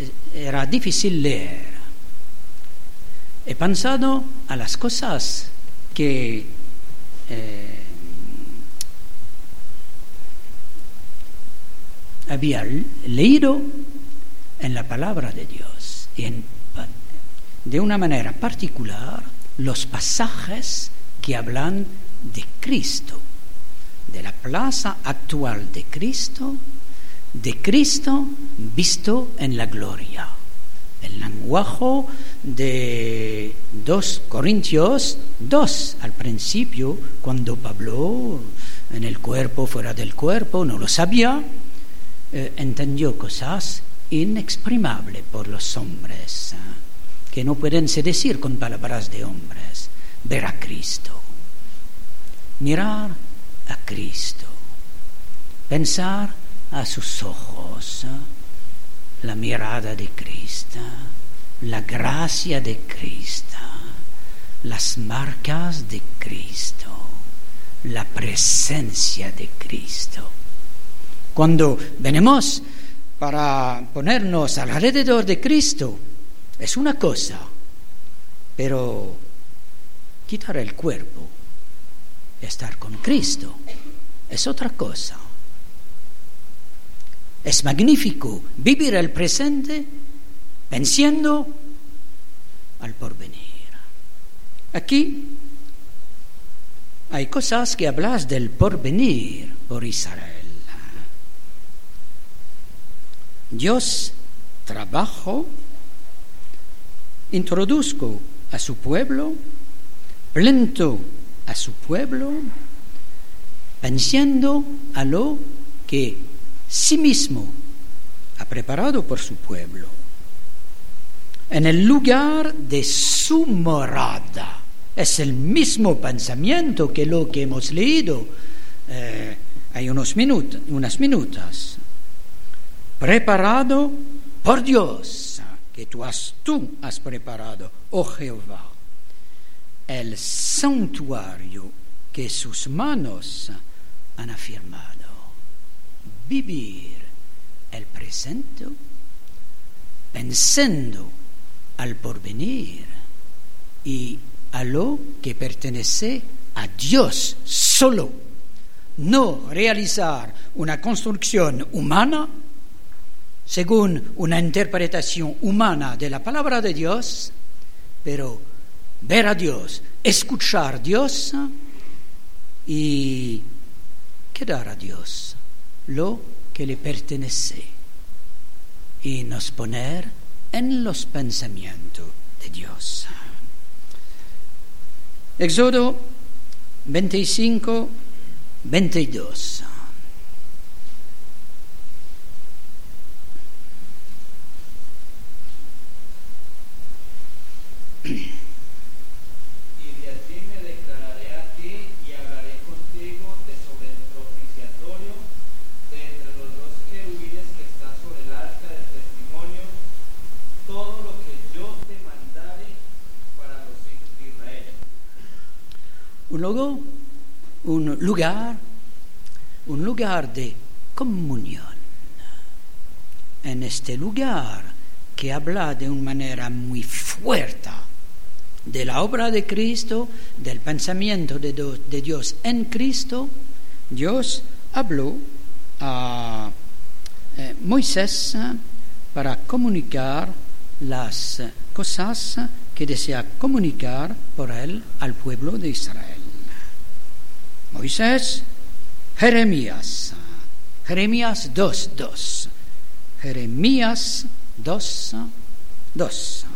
era difícil leer. He pensado a las cosas que había leído en la palabra de Dios y de una manera particular los pasajes que hablan de Cristo, de la plaza actual de Cristo visto en la gloria. El lenguaje de 2 Corintios 2 al principio, cuando Pablo en el cuerpo, fuera del cuerpo, no lo sabía, entendió cosas inexprimables por los hombres, que no pueden se decir con palabras de hombres. Ver a Cristo, mirar a Cristo, pensar a sus ojos, la mirada de Cristo, la gracia de Cristo, las marcas de Cristo, la presencia de Cristo. Cuando venimos para ponernos alrededor de Cristo, es una cosa, pero quitar el cuerpo, estar con Cristo, es otra cosa. Es magnífico vivir el presente pensando al porvenir. Aquí hay cosas que hablas del porvenir por Israel. Dios trabajó, introduzco a su pueblo, plantó a su pueblo, pensando a lo que sí mismo ha preparado por su pueblo, en el lugar de su morada. Es el mismo pensamiento que lo que hemos leído hay unas minutos. Preparado por Dios, que tú has preparado, oh Jehová, el santuario que sus manos han afirmado. Vivir el presente pensando al porvenir y a lo que pertenece a Dios solo. No realizar una construcción humana según una interpretación humana de la palabra de Dios, pero ver a Dios, escuchar a Dios y quedar a Dios lo que le pertenece y nos poner en los pensamientos de Dios. Éxodo 25, 22. Un lugar de comunión. En este lugar que habla de una manera muy fuerte de la obra de Cristo, del pensamiento de Dios en Cristo, Dios habló a Moisés para comunicar las cosas que desea comunicar por él al pueblo de Israel. Moisés, Jeremías 2:2. Jeremías 2:2.